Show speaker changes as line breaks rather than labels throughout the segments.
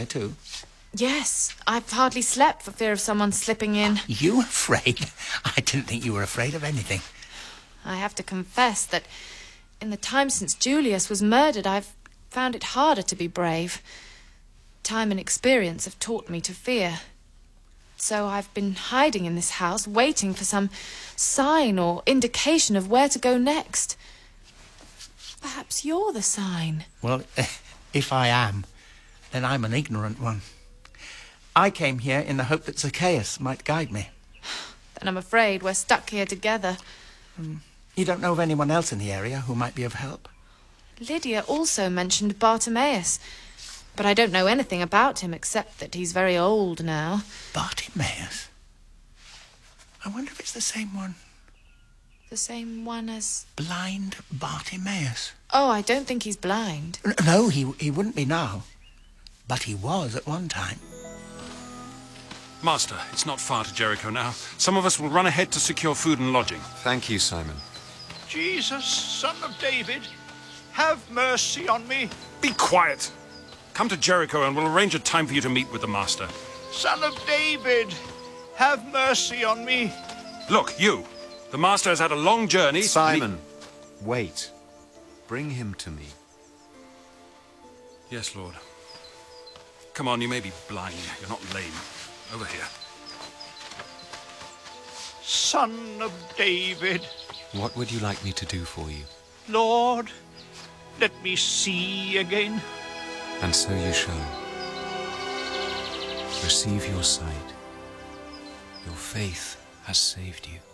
here too?
Yes, I've hardly slept for fear of someone slipping in.
You afraid? I didn't think you were afraid of anything.
I have to confess that in the time since Julius was murdered, I've found it harder to be brave. Time and experience have taught me to fear. So I've been hiding in this house, waiting for some sign or indication of where to go next. Perhaps you're the sign.
Well, if I am, then I'm an ignorant one. I came here in the hope that Zacchaeus might guide me.
Then I'm afraid we're stuck here together.
You don't know of anyone else in the area who might be of help?
Lydia also mentioned Bartimaeus, but I don't know anything about him except that he's very old now.
Bartimaeus? I wonder if it's the same one.
The same one as...
Blind Bartimaeus?
Oh, I don't think he's blind.
No, he wouldn't be now. But he was at one time.
Master, it's not far to Jericho now. Some of us will run ahead to secure food and lodging.
Thank you, Simon.
Jesus, son of David, have mercy on me.
Be quiet! Come to Jericho and we'll arrange a time for you to meet with the Master.
Son of David, have mercy on me.
Look, you! The Master has had a long journey...
Simon, wait. Bring him to me.
Yes, Lord. Come on, you may be blind. You're not lame. Over here.
Son of David.
What would you like me to do for you?
Lord, let me see again.
And so you shall. Receive your sight. Your faith has saved you.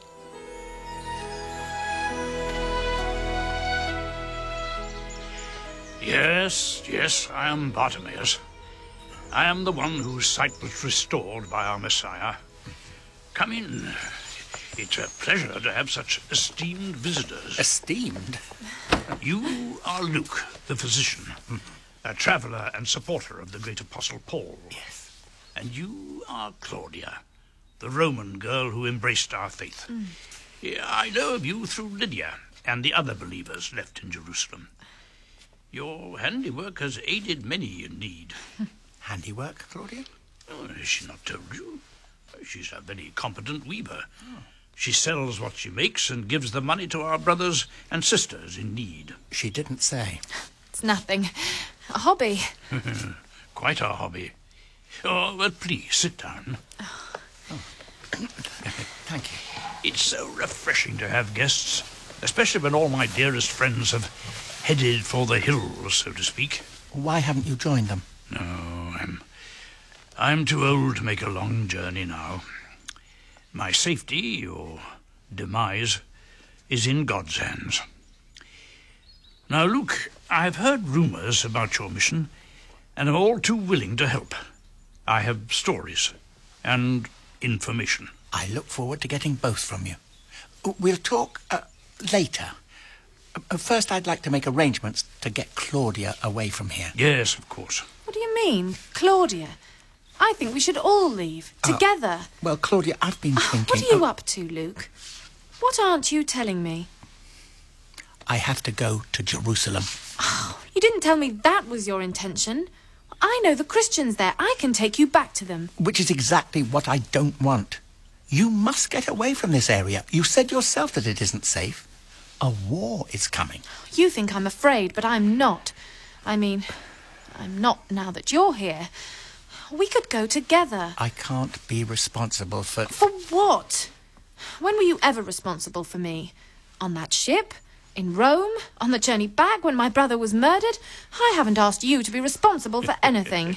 Yes, I am Bartimaeus. I am the one whose sight was restored by our Messiah. Come in. It's a pleasure to have such esteemed visitors.
Esteemed?
You are Luke, the physician, a traveller and supporter of the great Apostle Paul.
Yes.
And you are Claudia, the Roman girl who embraced our faith. Yeah, I know of you through Lydia and the other believers left in Jerusalem. Your handiwork has aided many in need.
Handiwork, Claudia?
Oh, has she not told you? She's a very competent weaver. She sells what she makes and gives the money to our brothers and sisters in need.
She didn't say.
It's nothing. A hobby.
Quite a hobby. Oh, well, please, sit down.
Thank you.
It's so refreshing to have guests, especially when all my dearest friends have headed for the hills, so to speak.
Why haven't you joined them?
No, I'm too old to make a long journey now. My safety, or demise, is in God's hands. Now, Luke, I've heard rumors about your mission, and am all too willing to help. I have stories and information.
I look forward to getting both from you. We'll talk later. First, I'd like to make arrangements to get Claudia away from here.
Yes, of course.
What do you mean, Claudia? I think we should all leave, together.
Well, Claudia, I've been thinking...
What are you up to, Luke? What aren't you telling me?
I have to go to Jerusalem.
Oh, you didn't tell me that was your intention. I know the Christians there. I can take you back to them.
Which is exactly what I don't want. You must get away from this area. You said yourself that it isn't safe. A war is coming.
You think I'm afraid, but I'm not. I mean, I'm not now that you're here. We could go together.
I can't be responsible for...
For what? When were you ever responsible for me? On that ship? In Rome? On the journey back when my brother was murdered? I haven't asked you to be responsible for anything.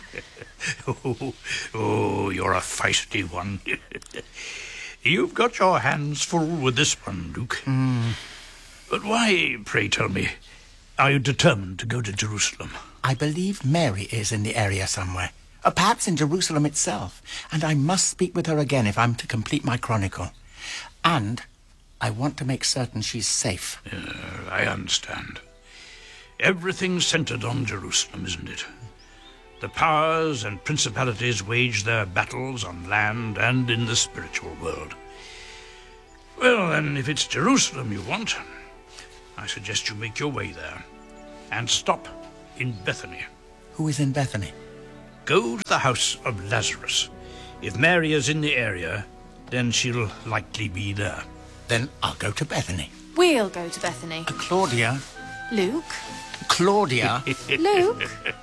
Oh, you're a feisty one. You've got your hands full with this one, Luke. But why, pray tell me, are you determined to go to Jerusalem?
I believe Mary is in the area somewhere. Perhaps in Jerusalem itself. And I must speak with her again if I'm to complete my chronicle. And I want to make certain she's safe.
I understand. Everything's centered on Jerusalem, isn't it? The powers and principalities wage their battles on land and in the spiritual world. Well, then, if it's Jerusalem you want, I suggest you make your way there and stop in Bethany.
Who is in Bethany?
Go to the house of Lazarus. If Mary is in the area, then she'll likely be there.
Then I'll go to Bethany.
We'll go to Bethany.
Claudia.
Luke?
Claudia.
Luke?